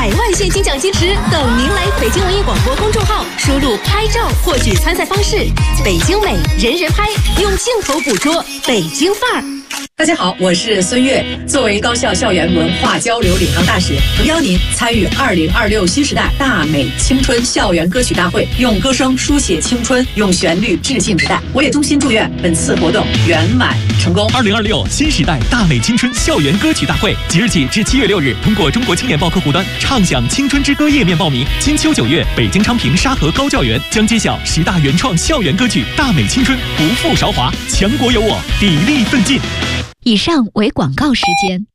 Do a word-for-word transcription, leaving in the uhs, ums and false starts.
百万现金奖金池等您来北京文艺广播公众号，输入拍照获取参赛方式。北京美，人人拍，用镜头捕捉北京范儿。 大家好，我是孙悦。作为高校校园文化交流领航大使，诚邀您参与二零二六新时代大美青春校园歌曲大会，用歌声书写青春，用旋律致敬时代。我也衷心祝愿本次活动圆满成功。 二零二六新时代大美青春校园歌曲大会，即日起至七月六日，通过中国青年报客户端畅享青春之歌页面报名。金秋九月，北京昌平沙河高教园将揭晓十大原创校园歌曲，大美青春不负韶华，强国有我，砥砺奋进。 以上为广告时间。